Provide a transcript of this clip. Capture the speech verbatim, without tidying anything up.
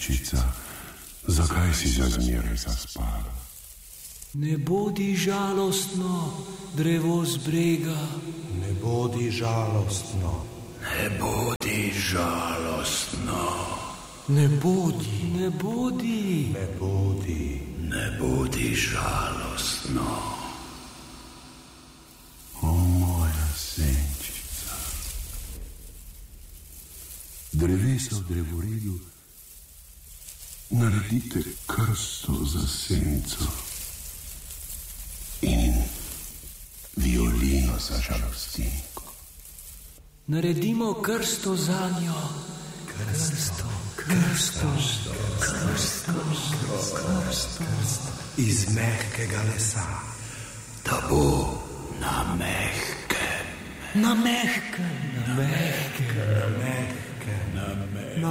senčica, zakaj si za zmeraj zaspala? Ne bodi žalostno, drevo z brega. Ne bodi žalostno. Ne bodi žalostno. Ne bodi, ne bodi. Ne bodi. Ne bodi žalostno. O, moja senčica. Drevesa v drevoredu, naredite krsto za senco in violino za žalostinko. Naredimo krsto za njo. Krsto, krsto, krsto, krsto. Iz mehkega lesa. Da bo na mehkem. Na mehkem, na mehkem, Na mehkem. Na